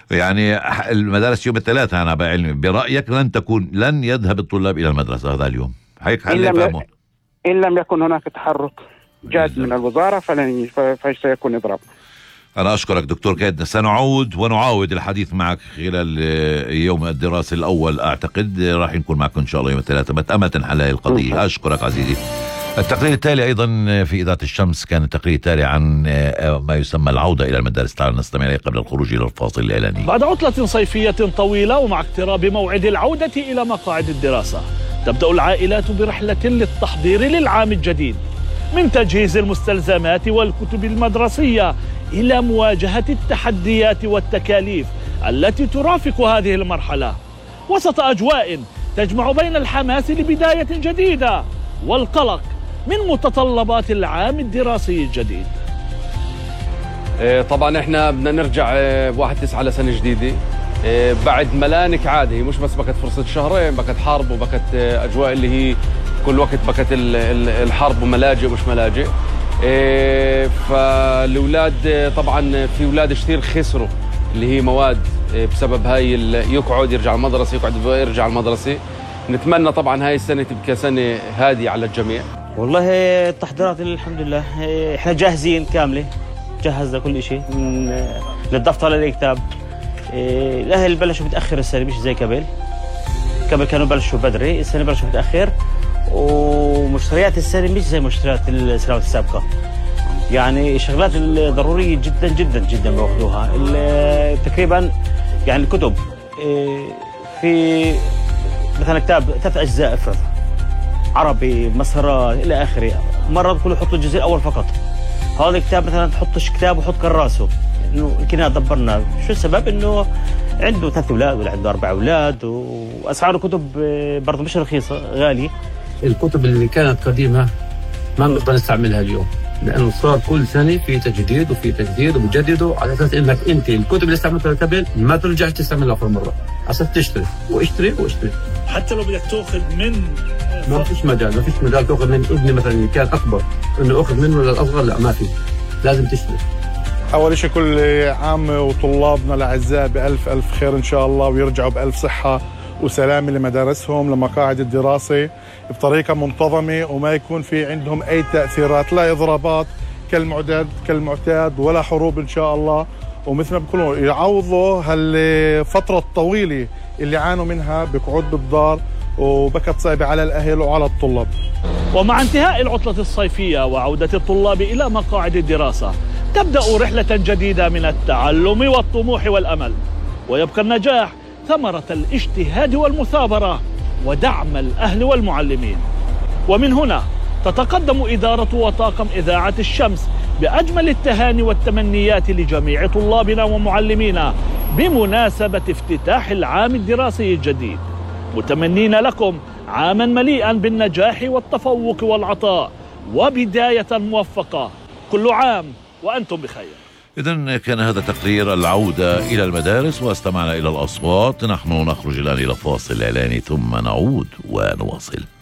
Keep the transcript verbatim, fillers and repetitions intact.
يعني المدارس يوم الثلاثاء أنا بعلمي، برأيك لن تكون لن يذهب الطلاب إلى المدرسة هذا اليوم؟ هيك إن لم, إن لم يكن هناك تحرك جاد من الوزارة فلن فسيكون إضراب. أنا أشكرك دكتور كيد، سنعود ونعاود الحديث معك خلال يوم الدراسي الأول، أعتقد راح نكون معكم إن شاء الله يوم الثلاثاء متأمة حل هذه القضية. أشكرك عزيزي. التقرير التالي أيضا في إذاعة الشمس كان التقرير التالي عن ما يسمى العودة إلى المدارس. تعالوا نستمع إليه قبل الخروج إلى الفاصل الإعلاني. بعد عطلة صيفية طويلة ومع اقتراب موعد العودة إلى مقاعد الدراسة، تبدأ العائلات برحلة للتحضير للعام الجديد، من تجهيز المستلزمات والكتب المدرسية إلى مواجهة التحديات والتكاليف التي ترافق هذه المرحلة، وسط أجواء تجمع بين الحماس لبداية جديدة والقلق من متطلبات العام الدراسي الجديد. طبعا احنا بدنا نرجع بواحد تسعة لسنة جديدة بعد ملانك عادي، مش بس بكت فرصة شهرين، بكت حرب وبكت أجواء اللي هي كل وقت بكت الحرب وملاجئ ومش ملاجئ. فالأولاد طبعا في أولاد كثير خسروا اللي هي مواد بسبب هاي يقعد يرجع المدرسة يقعد يرجع المدرسة. نتمنى طبعا هاي السنة تبقى سنة هادية على الجميع. والله التحضيرات الحمد لله احنا جاهزين كاملة، جهزنا كل شيء من الدفتر للكتاب. الأهل بلشوا متأخر السنة مش زي قبل، قبل كانوا بلشوا بدري، السنة بلشوا متأخر، ومشتريات السنة مش زي مشتريات السنوات السابقة. يعني الشغلات الضرورية جدا جدا جدا بأخذوها تقريبا. يعني الكتب في مثلا كتاب ثلاث أجزاء افرض عربي مسارات إلى آخره، مرة بيقولوا حطوا الجزء الأول فقط. هذا الكتاب مثلا تحطش كتاب وحط كراسه، إنه كنا دبرنا. شو السبب؟ إنه عنده ثلاث أولاد ولا عنده أربع أولاد، وأسعار الكتب برضه مش رخيصة، غالية. الكتب اللي كانت قديمة ما بنقدر نستعملها اليوم، لأنه صار كل سنة في تجديد وفي تجديد وبجددوا، على أساس إنك أنت الكتب اللي استعملتها قبل ما ترجعش تستعملها آخر مرة، على أساس تشتري واشتري واشتري. حتى لو بدك تأخذ من ما فيش مجال، ما فيش مجال تأخذ من ابني مثلا اللي كان أكبر إنه أخذ منه للأصغر، لا ما في، لازم تشتري. أول شيء كل عام وطلابنا الأعزاء بألف ألف خير إن شاء الله، ويرجعوا بألف صحة وسلامة لمدارسهم لمقاعد الدراسة بطريقة منتظمة، وما يكون في عندهم أي تأثيرات، لا إضرابات كالمعتاد كالمعتاد ولا حروب إن شاء الله. ومثل ما بيقولوا يعوضوا هالفترة الطويلة اللي عانوا منها بقعود بالدار وبكت صعبة على الأهل وعلى الطلاب. ومع انتهاء العطلة الصيفية وعودة الطلاب إلى مقاعد الدراسة، تبدأ رحلة جديدة من التعلم والطموح والأمل، ويبقى النجاح ثمرة الاجتهاد والمثابرة ودعم الأهل والمعلمين. ومن هنا تتقدم إدارة وطاقم إذاعة الشمس بأجمل التهاني والتمنيات لجميع طلابنا ومعلمينا بمناسبة افتتاح العام الدراسي الجديد، متمنين لكم عاما مليئا بالنجاح والتفوق والعطاء وبداية موفقة. كل عام وأنتم بخير. إذن كان هذا تقرير العودة إلى المدارس، واستمعنا إلى الأصوات. نحن نخرج الآن إلى فاصل إعلاني ثم نعود ونواصل.